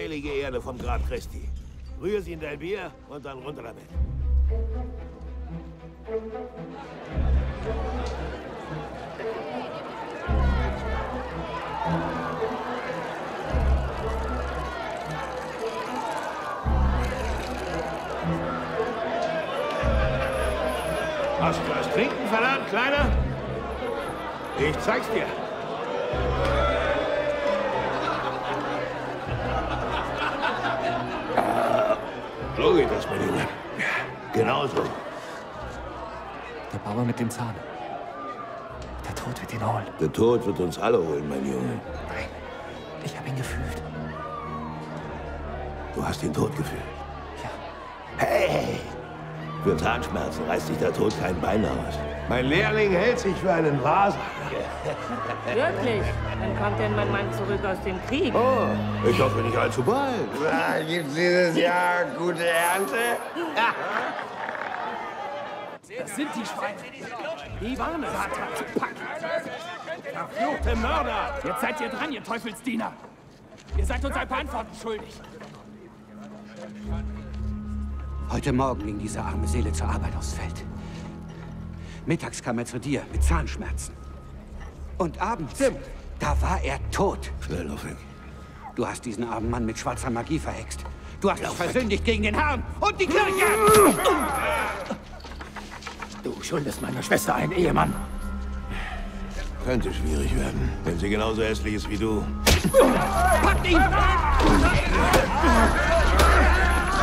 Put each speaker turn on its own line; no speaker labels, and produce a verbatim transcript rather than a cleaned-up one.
heilige Erde vom Grab Christi. Rühr sie in dein Bier und dann runter damit. Hast du was trinken verlangt, Kleiner? Ich zeig's dir. So geht das, mein Junge. Genau so.
Der Bauer mit dem Zahn. Der Tod wird ihn holen.
Der Tod wird uns alle holen, mein Junge.
Nein, ich habe ihn gefühlt.
Du hast den Tod gefühlt?
Ja.
Hey! Für Zahnschmerzen reißt sich der Tod kein Bein aus. Mein Lehrling hält sich für einen Wahrsager.
Wirklich? Wann kommt denn mein Mann zurück aus dem Krieg?
Oh, ich hoffe nicht allzu bald.
Na, gibt's dieses Jahr gute Ernte?
Das sind die Schweine. Die waren es. Satan zu packen. Verfluchte Mörder. Jetzt seid ihr dran, ihr Teufelsdiener. Ihr seid uns ein paar Antworten schuldig.
Heute Morgen ging diese arme Seele zur Arbeit aufs Feld. Mittags kam er zu dir mit Zahnschmerzen. Und abends, da war er tot.
Schnell, lauf weg.
Du hast diesen armen Mann mit schwarzer Magie verhext. Du hast dich versündigt gegen den Herrn und die Kirche!
Du schuldest meiner Schwester einen Ehemann.
Könnte schwierig werden, wenn sie genauso hässlich ist wie du.
Packt ihn!